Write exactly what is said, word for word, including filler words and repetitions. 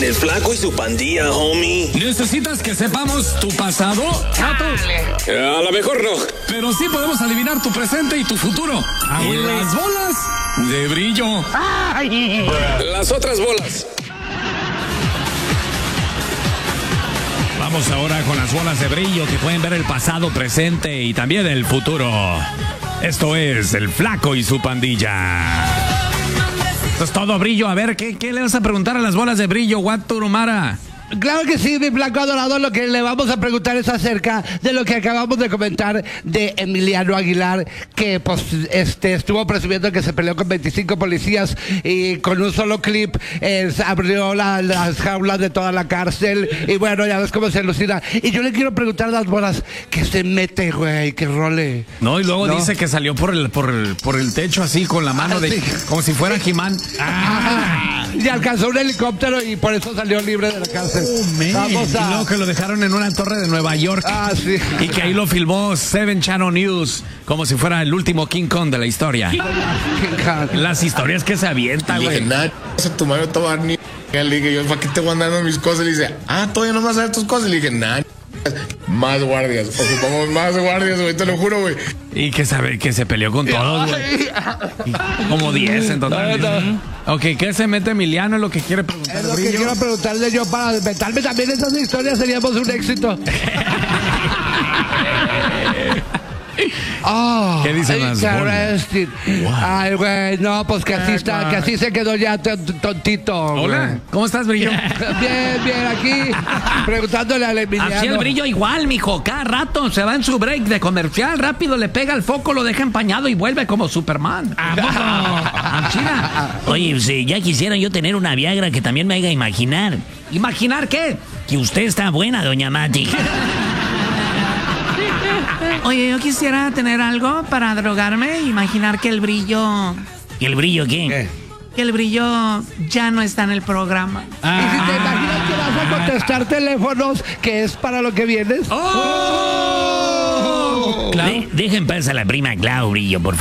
En el Flaco y su Pandilla, homie. ¿Necesitas que sepamos tu pasado? A lo mejor no. Pero sí podemos adivinar tu presente y tu futuro. En las bolas de brillo. Las otras bolas. Vamos ahora con las bolas de brillo que pueden ver el pasado, presente y también el futuro. Esto es el Flaco y su Pandilla. Esto es todo, brillo. A ver, ¿qué, qué le vas a preguntar a las bolas de brillo, Guaturumara? Claro que sí, mi Flaco adorado. Lo que le vamos a preguntar es acerca de lo que acabamos de comentar de Emiliano Aguilar, que pues este estuvo presumiendo que se peleó con veinticinco policías y con un solo clip eh, abrió la, las jaulas de toda la cárcel. Y bueno, ya ves cómo se elucida. Y yo le quiero preguntar a las bolas, ¿qué se mete, güey? ¿Qué role? No, y luego ¿No? dice que salió por el, por el, por el techo así con la mano Ah, de, sí. como si fuera He-Man. Ah, y alcanzó un helicóptero y por eso salió libre de la cárcel. Oh, Vamos a... Y luego que lo dejaron en una torre de Nueva York. Ah, sí. Y que ahí lo filmó Seven Channel News como si fuera el último King Kong de la historia. Las historias que se avienta, Le güey. dije, nada, a tu madre no te va a dar ni. Le dije, yo, ¿para qué te voy andando mis cosas? Le dice, ah, todavía no vas a ver tus cosas. Le dije, nada, más guardias. Ocupamos más guardias, güey, te lo juro, güey. Y que, sabe, que se peleó con todos, güey. Como diez en total. No, no. Ok, ¿qué se mete Emiliano? Es lo que quiere preguntar. Es lo que Brillo. quiero preguntarle yo para inventarme también esas historias, seríamos un éxito. Oh, ¿Qué dicen las interesting. Ay, güey, no, pues que así está, que así se quedó ya ton- tontito. Hola, güey. ¿cómo estás, Brillo? Bien, bien, aquí preguntándole al Emiliano. Así el brillo igual, mijo. Cada rato se va en su break de comercial, rápido le pega el foco, lo deja empañado y vuelve como Superman. China. Oye, pues, ya quisiera yo tener una Viagra que también me haga imaginar. ¿Imaginar qué? Que usted está buena, doña Mati. Oye, yo quisiera tener algo para drogarme, imaginar que el brillo... ¿Y el brillo qué? ¿Qué? Que el brillo ya no está en el programa. Y si te imaginas que vas a contestar teléfonos, que es para lo que vienes. De- dejen pasar a la prima Clau, brillo, por favor.